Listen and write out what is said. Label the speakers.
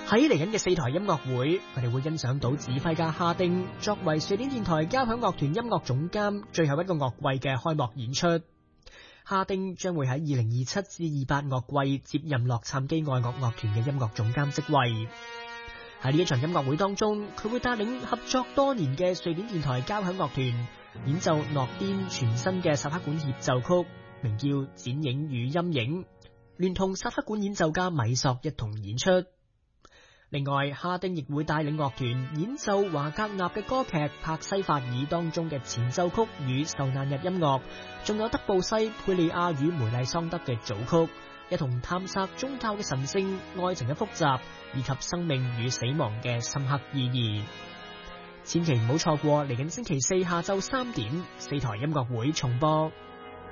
Speaker 1: 喺嚟緊嘅4台音樂會，佢哋會欣賞到指揮家哈丁作為瑞典電台交響樂團音樂總監最後一個樂季嘅開幕演出。哈丁將會喺2027至28樂季接任洛杉磯愛樂樂團嘅音樂總監職位。喺呢一場音樂會當中，佢會帶領合作多年嘅瑞典電台交響樂團演奏諾邊全新嘅薩克管協奏曲，名叫《剪影與陰影》，聯同薩克管演奏家米索一同演出。另外，哈丁亦會帶領樂團演奏華格納嘅歌劇《帕西法爾》當中嘅前奏曲與受難日音樂，仲有德布西、佩利亞與梅麗桑德嘅組曲，一同探索宗教嘅神聖、愛情嘅複雜以及生命與死亡嘅深刻意義。千祈唔好錯過嚟緊星期4下晝3點4台音樂會重播。